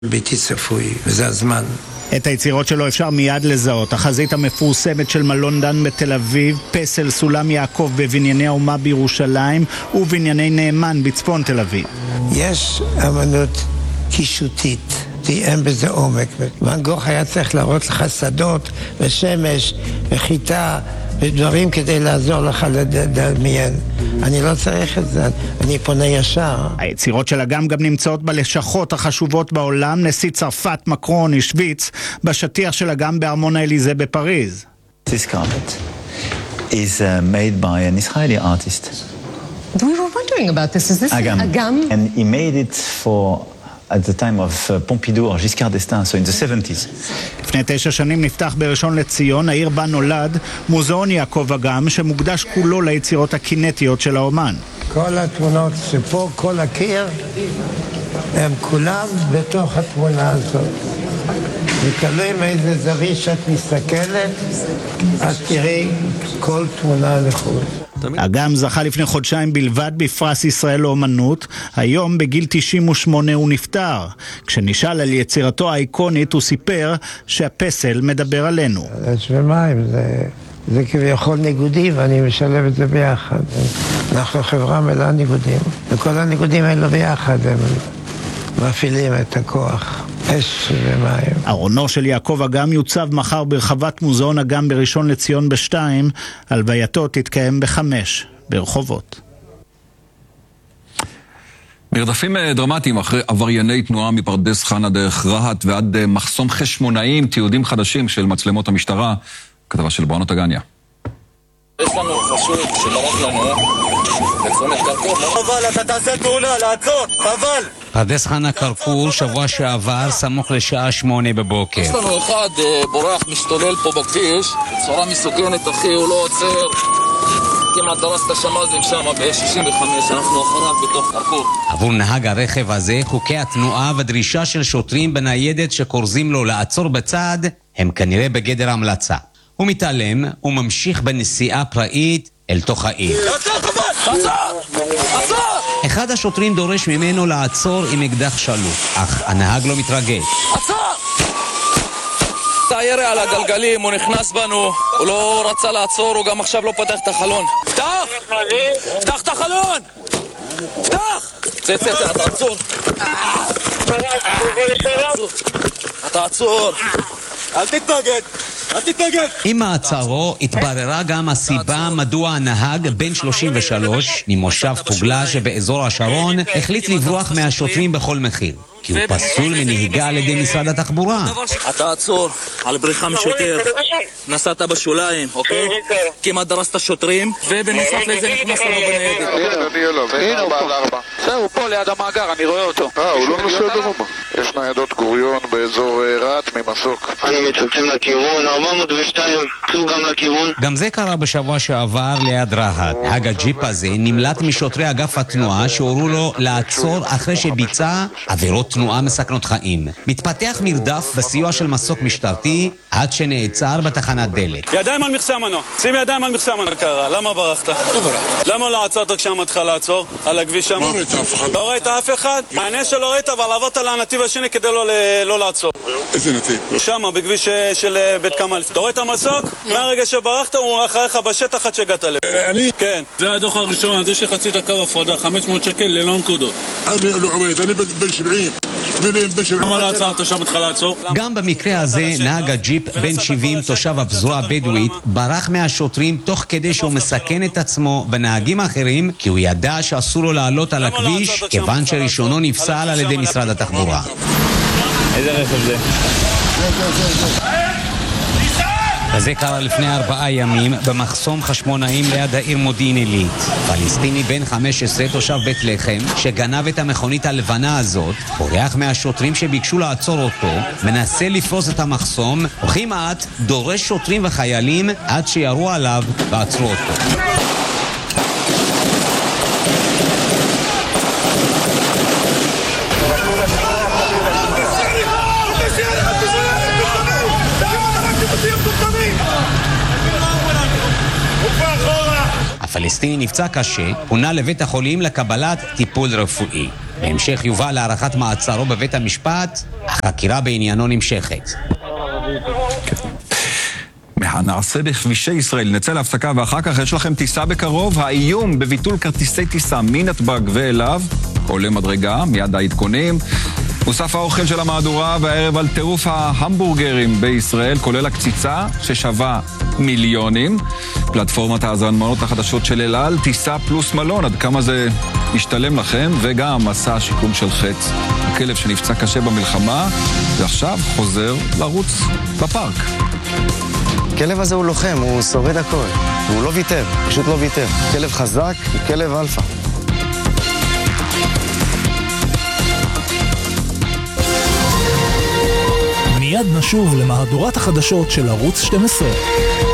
בלתי צפוי, וזה הזמן. את היצירות שלו אפשר מיד לזהות. החזית המפורסמת של מלון דן בתל אביב, פסל סולם יעקב בבנייני האומה בירושלים ובנייני נאמן בצפון תל אביב. יש אמנות קישותית, אין בזה עומק. ואן גוך היה צריך להראות לך שדות ושמש וחיטה ודברים כדי לעזור לך לדמיין. אני לא צריך את זה, אני פונה ישר. היצירות של אגם גם נמצאות בלשכות החשובות בעולם. נשיא צרפת מקרון השוויץ בשטיח של אגם בארמון האליזה בפריז. This carpet is made by an Israeli artist. We were wondering about this. Is this Agam? And he made it for at the time of Pompidou or Giscard d'Estaing, so in the 70s. לפני 9 שנים נפתח בראשון לציון, העיר בה נולד, מוזיאון יעקב אגם, שמוקדש כולו ליצירות הקינטיות של האומן. כל התמונות שפה, כל הקיר, הם כולם בתוך התמונה הזאת. ותלוי מאיזה זווית שאת מסתכלת, אז תראי כל תמונה לחוד. אגם זכה לפני חודשיים בלבד בפרס ישראל לאומנות. היום בגיל 98 הוא נפטר. כשנשאל על יצירתו האיקונית הוא סיפר שהפסל מדבר עלינו. ומים זה כביכול ניגודים ואני משלב את זה ביחד. אנחנו חברה מלאה ניגודים וכל הניגודים האלו ביחד הם מפעילים את הכוח. אש ומים. ארונו של יעקב אגם יוצב מחר ברחבת מוזיאון אגם בראשון לציון ב2. הלווייתו תתקיים ב5 ברחובות. מרדפים דרמטיים אחרי עברייני תנועה מפרדס חנה דרך רהט ועד מחסום חשמונאים, תיעודים חדשים של מצלמות המשטרה. כתבה של בוענות הגניה. יש לנו חשוב שברח לנו בצומת קרקור. חבל, אתה תעשה תאונה, לעצור, חבל. פרדס חנה כרכור שבוע שעבר סמוך לשעה 8 בבוקר. יש לנו אחד בורח משתולל פה בכביש בצורה מסוכנת, אחי, הוא לא עוצר. כמעט דרס את השמזים שם ב-65, אנחנו אחריו בתוך כרכור. עבור נהג הרכב הזה חוקי התנועה ודרישה של שוטרים בניידת שקורזים לו לעצור בצד הם כנראה בגדר המלצה. הוא מתעלם וממשיך בנסיעה פראית אל תוך העיר. אחד השוטרים דורש ממנו לעצור עם אקדח שלוף, אך הנהג לא מתרגש. אתה ירה על הגלגלים, הוא נכנס בנו, הוא לא רצה לעצור, הוא גם עכשיו לא פתח את החלון. פתח! פתח את החלון! פתח! צא, תעצור. תעצור. אל תתנגד. עם מעצרו התבררה גם הסיבה מדוע הנהג בן 33 ממושב פוגלה שבאזור השרון החליט לברוח מהשוטרים בכל מחיר. כי הוא פסול מנהיגה על ידי משרד התחבורה. אתה עצור על בריחה משוטר, נסעת בשוליים, אוקיי? כמעט דרסת שוטרים, ובנוסף לזה נכנס לנו בניידת. הנה הוא פה. זהו, פה ליד המאגר, אני רואה אותו. הוא לא נוסע דרומה. יש ניידות גוריון באזור רהט ממסוק. אני מצלצל לכיוון, 402, צאו גם לכיוון. גם זה קרה בשבוע שעבר ליד רהט. נהג הג'יפ הזה נמלט משוטרי אגף התנועה שהורו לו לעצור אחרי שביצע עבירות תנועה מסכנות חיים. מתפתח מרדף בסיוע של מסוק משטרתי עד שנעצר בתחנת דלק. ידיים על מכסה מנוע. שים ידיים על מכסה מנוע. קרה, למה ברחת? למה לא עצרת כשעמדך לעצור? על הכביש שם? לא ראית אף אחד? מעניין שלא ראית, אבל עברת לנתיב השני כדי לא לעצור. איזה נתיב? שם, בכביש של בית קמל. אתה רואה את המסוק? מהרגע שברחת הוא אחריך בשטח עד שהגעת לב. אני? כן. זה הדוח הראשון, זה שחצית קו הפרדה, 500 שקל ללא נקודות. אני לא עומד, אני בן 70. למה לא עצרת שם התחלה לעצור? גם במקרה הזה נהג הג'יפ בן 70 תושב הפזורה הבדואית ברח מהשוטרים תוך כדי שהוא מסכן את עצמו ונהגים אחרים כי הוא ידע שאסור לו לעלות על הכביש כיוון שרישונו נפסל על ידי משרד התחבורה. איזה רכב זה? וזה קרה לפני 4 ימים במחסום חשמונאים ליד העיר מודיעין עילית. פלסטיני בן 15 תושב בית לחם שגנב את המכונית הלבנה הזאת, בורח מהשוטרים שביקשו לעצור אותו, מנסה לפרוס את המחסום, וכמעט דורש שוטרים וחיילים עד שירו עליו ועצרו אותו. הפלסטיני נפצע קשה, פונה לבית החולים לקבלת טיפול רפואי. בהמשך יובא להארכת מעצרו בבית המשפט, החקירה בעניינו נמשכת. נעשה בכבישי ישראל, נצא להפסקה ואחר כך יש לכם טיסה בקרוב. האיום בביטול כרטיסי טיסה מנתב"ג ואליו עולה מדרגה, מיד העדכונים. מוסף האוכל של המהדורה והערב על טירוף ההמבורגרים בישראל, כולל הקציצה ששווה מיליונים. פלטפורמת ההזמנות החדשות של אל על, טיסה פלוס מלון, עד כמה זה משתלם לכם, וגם מסע השיקום של חץ, הכלב שנפצע קשה במלחמה ועכשיו חוזר לרוץ בפארק. הכלב הזה הוא לוחם, הוא שורד הכל, והוא לא ויתר, פשוט לא ויתר. כלב חזק, הוא כלב אלפא. מיד נשוב למהדורת החדשות של ערוץ 12.